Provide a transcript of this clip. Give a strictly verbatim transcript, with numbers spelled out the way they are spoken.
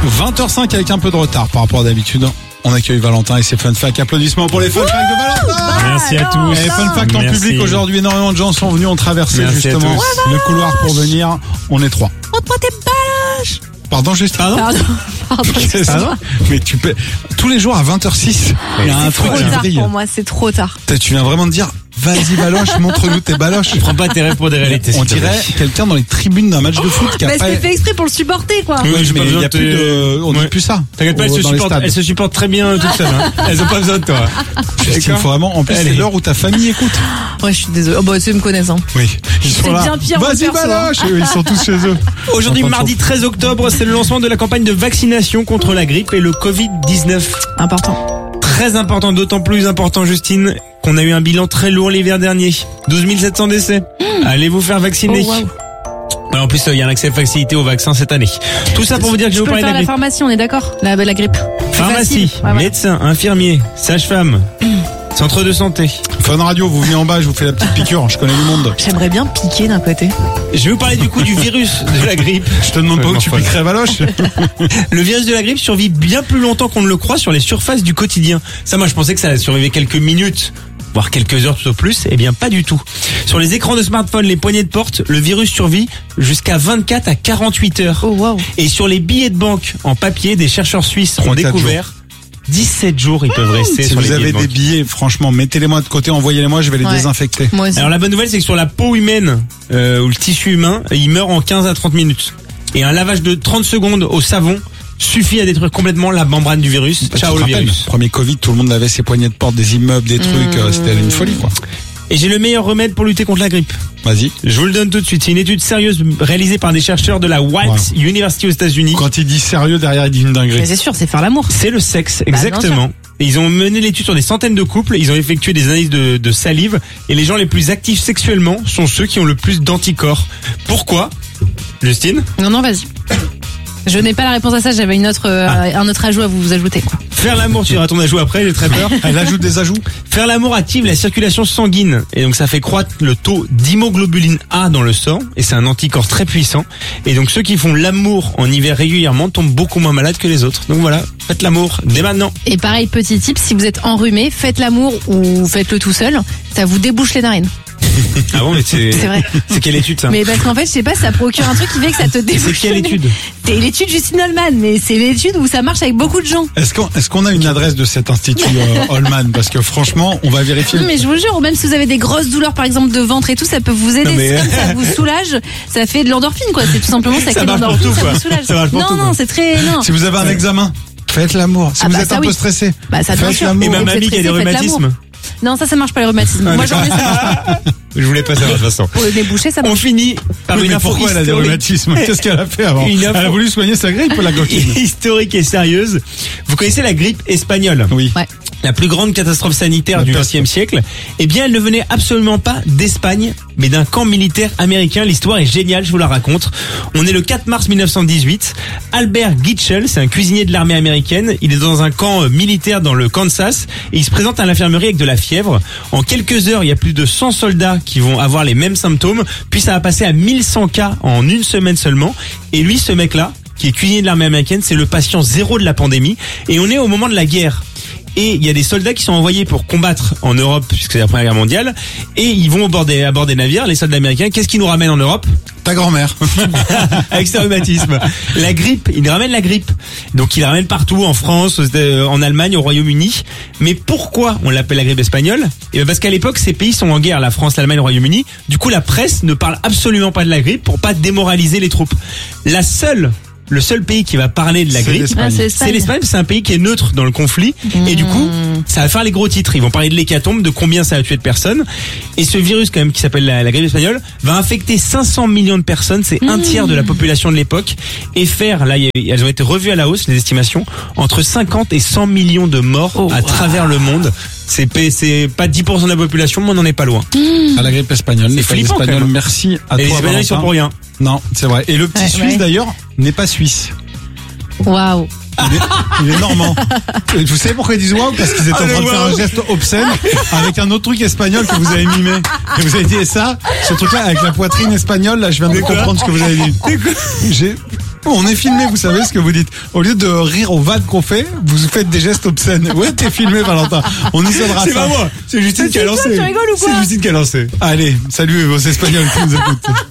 vingt heures cinq avec un peu de retard par rapport à d'habitude. On accueille Valentin et ses fun facts. Applaudissements pour les fun facts de Valentin. Merci à tous. Et fun facts en Merci. public aujourd'hui. Énormément de gens sont venus, ont traversé Merci justement le couloir pour venir. On est trois. Montre-moi tes baloches. Pardon, juste. Pardon. Pardon. C'est ça. Mais tu peux. Tous les jours à vingt heures six, il y a un C'est truc trop qui tard brille. pour moi, c'est trop tard. Tu viens vraiment de dire, vas-y Valoche, montre-nous tes baloches. Prends pas tes rêves pour des réalités. On s'il te plaît. dirait quelqu'un dans les tribunes d'un match de foot qui a Bah, pas. c'est fait exprès pour le supporter, quoi. Oui, Ouais, j'ai mais pas il y besoin a de plus te- de, on dit Ouais. plus ça. T'inquiète pas, elles Au- se, dans les supportent, stades. elles se supportent très bien toutes seules. Hein. Elles ont pas besoin de toi. Justine, faut vraiment, en plus, c'est Allez. l'heure où ta famille écoute. Ouais, je suis désolée. Oh, bah, ceux me connaissent, hein. Oui. Ils sont C'est là. bien pire en Vas-y, perso, hein. Valoche. Ils sont tous chez eux. Aujourd'hui, J'entends mardi treize octobre, c'est le lancement de la campagne de vaccination contre la grippe et le covid dix-neuf. Important. Très important, d'autant plus important, Justine, qu'on a eu un bilan très lourd l'hiver dernier. douze mille sept cents décès. Allez vous faire vacciner. Oh, waouh. Alors, en plus, il y a un accès facilité au vaccin cette année. Tout ça pour vous dire que je Je vais peux vous le parler de faire à la la grippe. pharmacie, on est d'accord? La, la grippe. C'est Pharmacie, facile. Ouais, ouais. médecin, infirmier, sage-femme, centre de santé. Fun Radio, vous venez en bas, je vous fais la petite piqûre. Je connais du monde. J'aimerais bien piquer d'un côté. Je vais vous parler du coup du virus de la grippe. Je te demande pas où tu piquerais Valoche. Le virus de la grippe survit bien plus longtemps qu'on ne le croit sur les surfaces du quotidien. Ça, moi, je pensais que ça survivait quelques minutes, voire quelques heures tout au plus. Eh bien, pas du tout. Sur les écrans de smartphone, les poignées de porte, le virus survit jusqu'à vingt-quatre à quarante-huit heures. Oh, waouh. Et sur les billets de banque en papier, des chercheurs suisses Trois, ont quatre découvert dix-sept jours ils peuvent rester Si sur les vous billets avez de des banque. billets, franchement, mettez-les-moi de côté, envoyez-les-moi, je vais les Ouais. désinfecter. Moi aussi. Alors la bonne nouvelle, c'est que sur la peau humaine euh, ou le tissu humain, il meurt en quinze à trente minutes. Et un lavage de trente secondes au savon suffit à détruire complètement la membrane du virus. Bah, tu Ciao te le rappelles, virus. Premier Covid, tout le monde avait ses poignées de porte, des immeubles, des trucs, euh, c'était une folie, quoi. Et j'ai le meilleur remède pour lutter contre la grippe. Vas-y. Je vous le donne tout de suite. C'est une étude sérieuse réalisée par des chercheurs de la Wilkes University aux États-Unis. Quand il dit sérieux, derrière, il dit une Mais dinguerie. c'est sûr, c'est faire l'amour. C'est le sexe, bien exactement. Et ils ont mené l'étude sur des centaines de couples. Ils ont effectué des analyses de, de salive. Et les gens les plus actifs sexuellement sont ceux qui ont le plus d'anticorps. Pourquoi, Justine? Non, non, vas-y. Je n'ai pas la réponse à ça, j'avais une autre, euh, Ah. un autre ajout à vous ajouter, quoi. Faire l'amour, tu diras ton ajout après, j'ai très peur. Elle ajoute des ajouts. Faire l'amour active la circulation sanguine. Et donc ça fait croître le taux d'hémoglobuline A dans le sang. Et c'est un anticorps très puissant. Et donc ceux qui font l'amour en hiver régulièrement tombent beaucoup moins malades que les autres. Donc voilà, faites l'amour dès maintenant. Et pareil, petit tip, si vous êtes enrhumé, faites l'amour ou faites-le tout seul, ça vous débouche les narines. Ah bon, mais c'est... C'est vrai. C'est quelle étude ça? Mais parce qu'en fait, je sais pas, ça procure un truc qui fait que ça te débouche. C'est quelle les narines. étude? C'est l'étude Justine Holman, mais c'est l'étude où ça marche avec beaucoup de gens. Est-ce qu'on, est-ce qu'on a une adresse de cet institut euh, Holman? Parce que franchement, on va vérifier. Non, mais je vous jure, même si vous avez des grosses douleurs, par exemple, de ventre et tout, ça peut vous aider. Non, mais- C'est comme ça vous soulage, ça fait de l'endorphine, quoi. C'est tout simplement, ça, Ça crée de marche pour l'endorphine, tout, ça quoi. vous soulage. Ça marche pour non, tout, non, quoi. c'est très, non. Si vous avez un examen, faites l'amour. Si Ah vous bah êtes ça, un peu oui. stressé, Bah, ça, bien faites sûr. l'amour. Et ma Vous êtes mamie qui a des stressé, faites rhumatismes. l'amour. Non, ça, ça marche pas les rhumatismes. Moi, j'en ai ça. Je voulais pas savoir de toute façon. Pour le déboucher, ça On marche. finit par Oui, une mais info pourquoi elle a des historique. rhumatismes? Qu'est-ce qu'elle a fait avant? Une Elle info- a voulu soigner sa grippe, la coquine. Historique et sérieuse. Vous connaissez la grippe espagnole? Oui. Ouais. La plus grande catastrophe sanitaire La du peste. vingtième siècle. Eh bien, elle ne venait absolument pas d'Espagne, mais d'un camp militaire américain. L'histoire est géniale, je vous la raconte. On est le quatre mars mille neuf cent dix-huit. Albert Gitchell, c'est un cuisinier de l'armée américaine. Il est dans un camp euh, militaire dans le Kansas et il se présente à l'infirmerie avec de la fièvre. En quelques heures, il y a plus de cent soldats qui vont avoir les mêmes symptômes. Puis ça va passer à mille cent cas en une semaine seulement. Et lui, ce mec-là, qui est cuisinier de l'armée américaine, c'est le patient zéro de la pandémie. Et on est au moment de la guerre. Et il y a des soldats qui sont envoyés pour combattre en Europe, puisque c'est la Première Guerre mondiale, et ils vont au bord des, à bord des navires, les soldats américains. Qu'est-ce qui nous ramène en Europe? Ta grand-mère. Avec ce rhumatisme. La grippe, il ramène la grippe. Donc il ramène partout, en France, aux- en Allemagne, au Royaume-Uni. Mais pourquoi on l'appelle la grippe espagnole? Eh bien parce qu'à l'époque, ces pays sont en guerre, la France, l'Allemagne, le Royaume-Uni. Du coup, la presse ne parle absolument pas de la grippe pour pas démoraliser les troupes. La seule Le seul pays qui va parler de la C'est grippe, l'Espagne. Ah, c'est c'est l'Espagne. l'Espagne. C'est un pays qui est neutre dans le conflit. Et du coup, ça va faire les gros titres. Ils vont parler de l'hécatombe, de combien ça a tué de personnes. Et ce virus, quand même, qui s'appelle la, la grippe espagnole, va infecter cinq cents millions de personnes. C'est un tiers de la population de l'époque. Et faire, là, y a- elles ont été revues à la hausse, les estimations, entre cinquante et cent millions de morts Oh, à wow. travers le monde. C'est p- c'est pas dix pour cent de la population, mais on n'en est pas loin. À la grippe espagnole. Les flippant, quand Espagnols, même. merci à Et les toi, Espagnols, ils sont Valentin. pour rien. Non, c'est vrai. Et le petit Ouais, Suisse, ouais. d'ailleurs, n'est pas suisse. Waouh. Il est, il est normand. Et vous savez pourquoi ils disent waouh? Parce qu'ils étaient Ah, en train le de faire waouh. un geste obscène avec un autre truc espagnol que vous avez mimé. Et vous avez dit, et ça, ce truc-là avec la poitrine espagnole, là, je viens de quoi comprendre ce que vous avez dit. J'ai... On est filmé, vous savez ce que vous dites. Au lieu de rire aux vannes qu'on fait, vous faites des gestes obscènes. Ouais, t'es filmé, Valentin. On isolera C'est ça. pas moi, c'est Justine qui a toi, lancé. tu rigoles ou quoi C'est Justine qui a lancé. Allez, salut vos Espagnols qui nous écoutent.